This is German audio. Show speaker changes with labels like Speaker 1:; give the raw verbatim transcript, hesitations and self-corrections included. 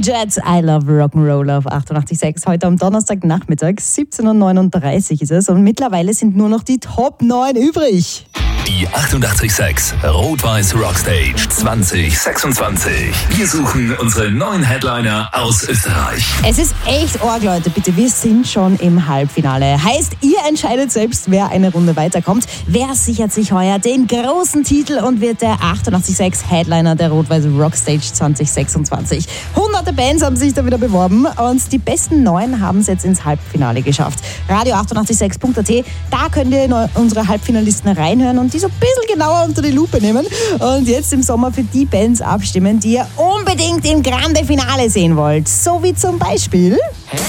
Speaker 1: Jets, I Love Rock'n'Roll auf achtundachtzig Komma sechs. Heute am Donnerstagnachmittag, siebzehn Uhr neununddreißig ist es und mittlerweile sind nur noch die Top neun übrig.
Speaker 2: Die achtundachtzig Komma sechs Rot-Weiß Rockstage zwanzig sechsundzwanzig. Wir suchen unsere neuen Headliner aus Österreich.
Speaker 1: Es ist echt arg, Leute, bitte, wir sind schon im Halbfinale. Heißt, ihr entscheidet selbst, wer eine Runde weiterkommt. Wer sichert sich heuer den großen Titel und wird der achtundachtzig Komma sechs Headliner der Rot-Weiß Rockstage zwanzig sechsundzwanzig. Hunderte Bands haben sich da wieder beworben und die besten neun haben es jetzt ins Halbfinale geschafft. Radio achtundachtzig Komma sechs Punkt a t, da könnt ihr in unsere Halbfinalisten reinhören und die so ein bisschen genauer unter die Lupe nehmen und jetzt im Sommer für die Bands abstimmen, die ihr unbedingt im Grande Finale sehen wollt. So wie zum Beispiel...